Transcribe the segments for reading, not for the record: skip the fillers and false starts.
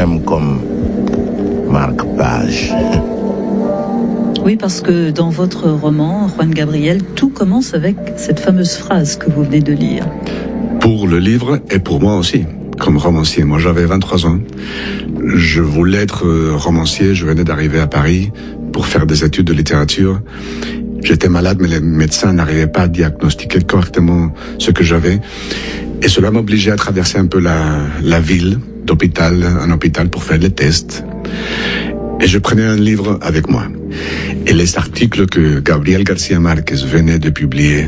M comme marque-page. Oui, parce que dans votre roman, Juan Gabriel, tout commence avec cette fameuse phrase que vous venez de lire. Pour le livre et pour moi aussi, comme romancier. Moi, j'avais 23 ans. Je voulais être romancier. Je venais d'arriver à Paris pour faire des études de littérature. J'étais malade, mais les médecins n'arrivaient pas à diagnostiquer correctement ce que j'avais. Et cela m'obligeait à traverser un peu la ville, d'hôpital en hôpital, pour faire les tests. Et je prenais un livre avec moi. Et les articles que Gabriel García Márquez venait de publier.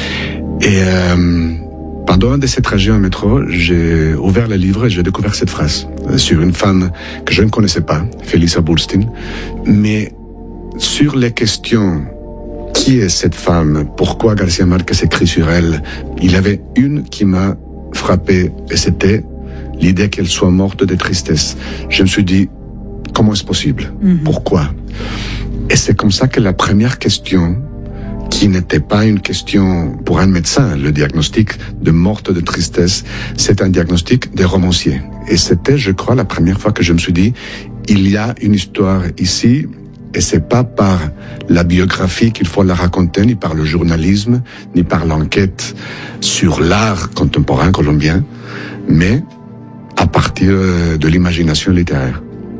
Et pendant un de ces trajets en métro, j'ai ouvert le livre et j'ai découvert cette phrase sur une femme que je ne connaissais pas, Felisa Burstyn. Mais sur les questions, qui est cette femme? Pourquoi García Márquez écrit sur elle? Il y avait une qui m'a frappé, et c'était l'idée qu'elle soit morte de tristesse. Je me suis dit, comment est-ce possible? Pourquoi? Et c'est comme ça que la première question, qui n'était pas une question pour un médecin, le diagnostic de morte de tristesse, c'est un diagnostic des romanciers. Et c'était, je crois, la première fois que je me suis dit, il y a une histoire ici, et c'est pas par la biographie qu'il faut la raconter, ni par le journalisme, ni par l'enquête sur l'art contemporain colombien, mais à partir de l'imagination littéraire.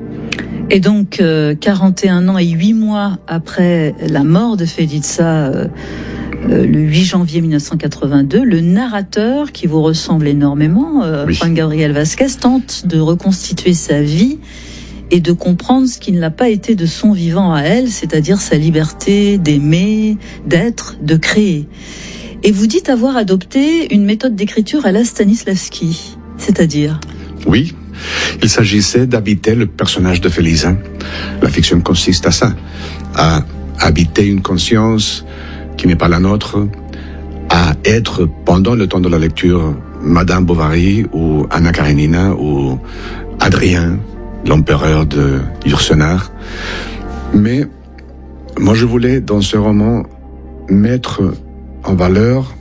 Et donc, 41 ans et 8 mois après la mort de Felisa, le 8 janvier 1982, le narrateur, qui vous ressemble énormément, Juan Gabriel Vázquez, tente de reconstituer sa vie et de comprendre ce qui ne l'a pas été de son vivant à elle, c'est-à-dire sa liberté d'aimer, d'être, de créer. Et vous dites avoir adopté une méthode d'écriture à la Stanislavski, c'est-à-dire? Oui. Il s'agissait d'habiter le personnage de Felisa. La fiction consiste à ça, à habiter une conscience qui n'est pas la nôtre, à être, pendant le temps de la lecture, Madame Bovary ou Anna Karenina ou Adrien, l'empereur de Yourcenar. Mais moi je voulais, dans ce roman, mettre en valeur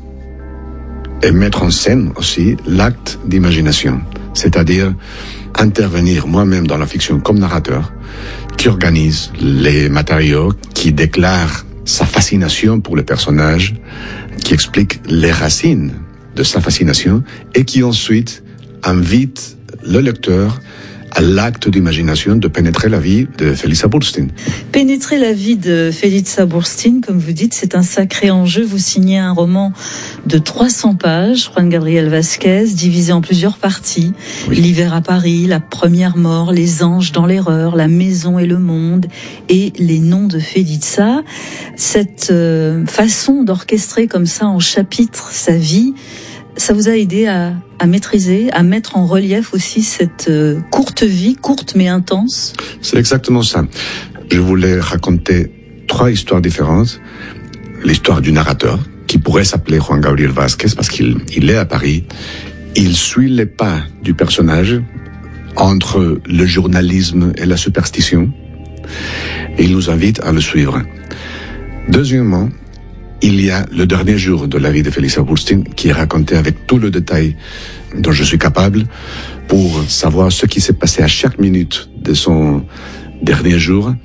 et mettre en scène aussi l'acte d'imagination. C'est-à-dire intervenir moi-même dans la fiction comme narrateur, qui organise les matériaux, qui déclare sa fascination pour le personnage, qui explique les racines de sa fascination et qui ensuite invite le lecteur à l'acte d'imagination de pénétrer la vie de Felisa Burstyn. Pénétrer la vie de Felisa Burstyn, comme vous dites, c'est un sacré enjeu. Vous signez un roman de 300 pages, Juan Gabriel Vázquez, divisé en plusieurs parties. Oui. L'hiver à Paris, la première mort, les anges dans l'erreur, la maison et le monde, et les noms de Felisa. Cette façon d'orchestrer comme ça en chapitres sa vie, ça vous a aidé à maîtriser, à mettre en relief aussi cette courte vie, courte mais intense? C'est exactement ça. Je voulais raconter 3 histoires différentes. L'histoire du narrateur, qui pourrait s'appeler Juan Gabriel Vázquez, parce qu'il est à Paris. Il suit les pas du personnage entre le journalisme et la superstition. Et il nous invite à le suivre. Deuxièmement, il y a le dernier jour de la vie de Felisa Burstyn qui est raconté avec tout le détail dont je suis capable pour savoir ce qui s'est passé à chaque minute de son dernier jour.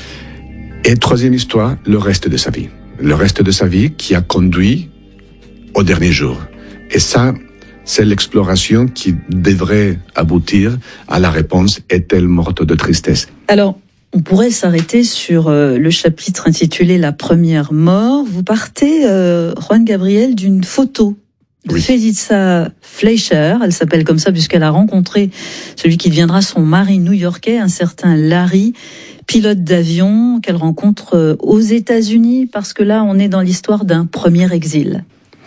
Et troisième histoire, le reste de sa vie. Le reste de sa vie qui a conduit au dernier jour. Et ça, c'est l'exploration qui devrait aboutir à la réponse « Est-elle morte de tristesse ?» Alors, on pourrait s'arrêter sur le chapitre intitulé « La première mort ». Vous partez, Juan Gabriel, d'une photo de Felisa Fleischer. Elle s'appelle comme ça puisqu'elle a rencontré celui qui deviendra son mari new-yorkais, un certain Larry, pilote d'avion qu'elle rencontre aux États-Unis, parce que là, on est dans l'histoire d'un premier exil.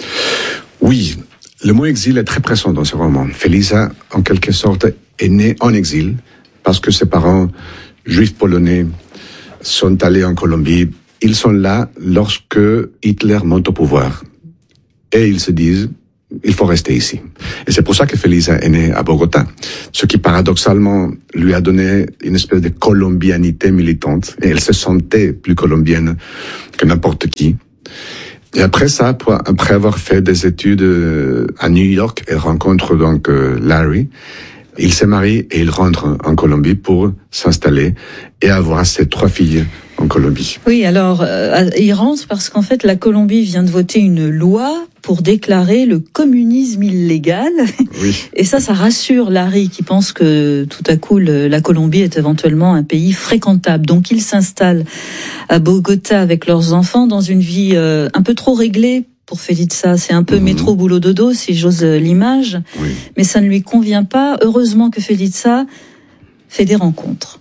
Oui, le mot exil est très présent dans ce roman. Felisa, en quelque sorte, est née en exil parce que ses parents juifs polonais sont allés en Colombie. Ils sont là lorsque Hitler monte au pouvoir. Et ils se disent, il faut rester ici. Et c'est pour ça que Felisa est née à Bogota. Ce qui, paradoxalement, lui a donné une espèce de colombianité militante. Et elle se sentait plus colombienne que n'importe qui. Et après ça, après avoir fait des études à New York, elle rencontre donc Larry. Il se marie et il rentre en Colombie pour s'installer et avoir ses 3 filles en Colombie. Oui, alors il rentre parce qu'en fait la Colombie vient de voter une loi pour déclarer le communisme illégal. Oui. Et ça rassure Larry qui pense que tout à coup la Colombie est éventuellement un pays fréquentable. Donc ils s'installent à Bogota avec leurs enfants dans une vie un peu trop réglée. Pour Felitza, c'est un peu métro boulot dodo, si j'ose l'image, Oui. Mais ça ne lui convient pas. Heureusement que Felitza fait des rencontres.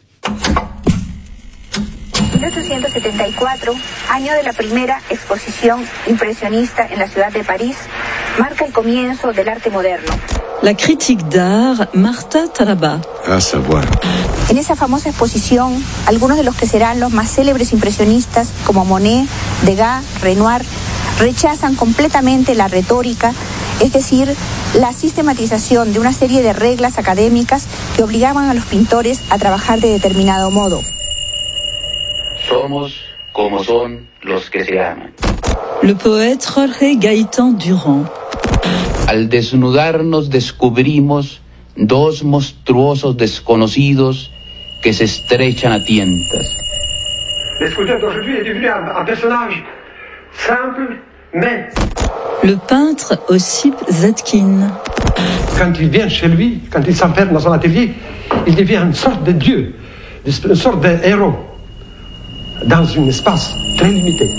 1874, año de la primera exposición impresionista en la ciudad de París, marca el comienzo del arte moderno. La critique d'art, Marta Taraba. À savoir. En esa famosa exposición, algunos de los que serán los más célebres impresionistas, como Monet, Degas, Renoir, rechazan completamente la retórica, es decir, la sistematización de una serie de reglas académicas que obligaban a los pintores a trabajar de determinado modo. Somos como son los que se aman. Le poète Jorge Gaitán Durán. Al desnudarnos descubrimos 2 monstruosos desconocidos que se estrechan a tientas. Le sculpteur d'aujourd'hui est devenu un personnage simple, mais... Le peintre Ossip Zadkine. Quand il vient chez lui, quand il s'enferme dans son atelier, il devient une sorte de dieu, une sorte de héros, dans un espace très limité.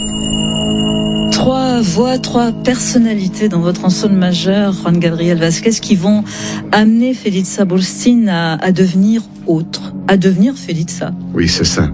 3 voix, 3 personnalités dans votre ensemble majeur, Juan Gabriel Vázquez, qui vont amener Felitza Burstyn à devenir autre, à devenir Felitza. Oui, c'est ça.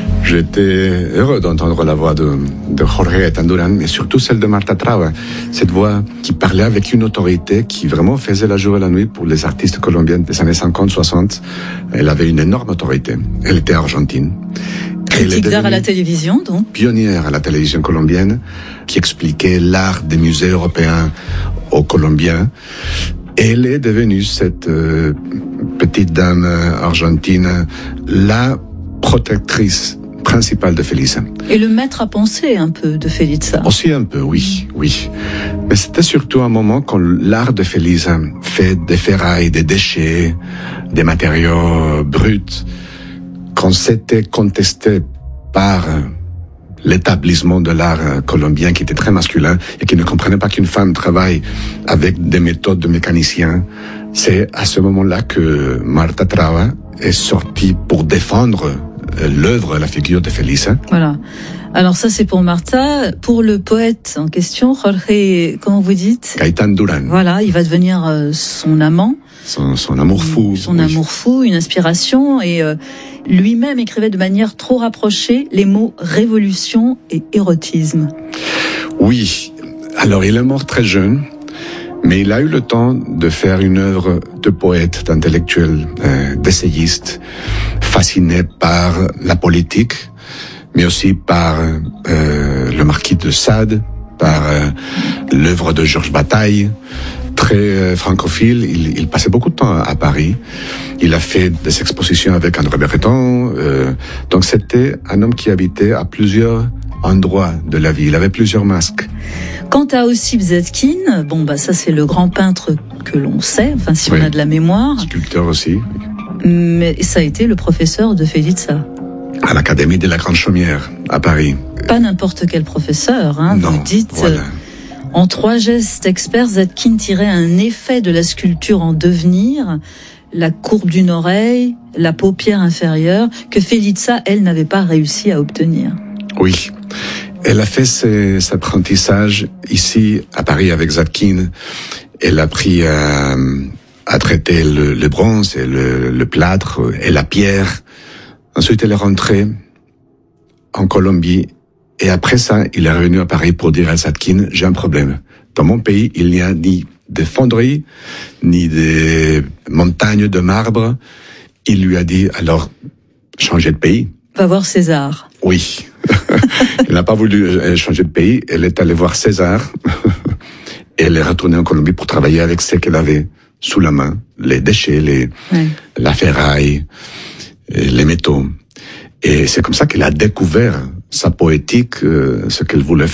J'étais heureux d'entendre la voix de Jorge Gaitán Durán, mais surtout celle de Marta Traba. Cette voix qui parlait avec une autorité qui vraiment faisait la jour et la nuit pour les artistes colombiens des années 50-60. Elle avait une énorme autorité. Elle était argentine. Critique d'art à la télévision, donc. Pionnière à la télévision colombienne, qui expliquait l'art des musées européens aux Colombiens. Elle est devenue, cette petite dame argentine, la protectrice principale de Felitza. Et le maître à penser un peu de Felitza. Aussi un peu, oui. Mais c'était surtout un moment quand l'art de Felitza fait des ferrailles, des déchets, des matériaux bruts, quand c'était contesté par l'établissement de l'art colombien qui était très masculin et qui ne comprenait pas qu'une femme travaille avec des méthodes de mécanicien, c'est à ce moment-là que Marta Traba est sortie pour défendre l'œuvre, la figure de Felitza. Voilà. Alors ça c'est pour Marta. Pour le poète en question, Jorge, comment vous dites? Gaitán Durán. Voilà, il va devenir son amant. Son amour fou. Son amour fou, une inspiration. Et lui-même écrivait de manière trop rapprochée les mots révolution et érotisme. Oui. Alors il est mort très jeune, mais il a eu le temps de faire une œuvre de poète, d'intellectuel, d'essayiste, fasciné par la politique, mais aussi par le marquis de Sade, par l'œuvre de Georges Bataille. Très francophile, il passait beaucoup de temps à Paris. Il a fait des expositions avec André Breton. Donc c'était un homme qui habitait à plusieurs endroits de la ville. Il avait plusieurs masques. Quant à Ossip Zadkine, ça c'est le grand peintre que l'on sait, enfin si on a de la mémoire. Sculpteur aussi. Mais ça a été le professeur de Felitza. À l'Académie de la Grande Chaumière, à Paris. Pas n'importe quel professeur, hein. Non, vous dites... voilà. En 3 gestes experts, Zadkine tirait un effet de la sculpture en devenir, la courbe d'une oreille, la paupière inférieure, que Felitza, elle, n'avait pas réussi à obtenir. Oui. Elle a fait ses apprentissages ici, à Paris, avec Zadkine. Elle a appris à traiter le bronze et le plâtre et la pierre. Ensuite, elle est rentrée en Colombie. Et après ça, il est revenu à Paris pour dire à Zadkine, j'ai un problème. Dans mon pays, il n'y a ni de fonderies, ni des montagnes de marbre. Il lui a dit, alors, changez de pays. Va voir César. Oui. Il n'a pas voulu changer de pays. Elle est allée voir César. Et elle est retournée en Colombie pour travailler avec ce qu'elle avait sous la main. Les déchets, la ferraille, les métaux. Et c'est comme ça qu'elle a découvert sa poétique, ce qu'elle voulait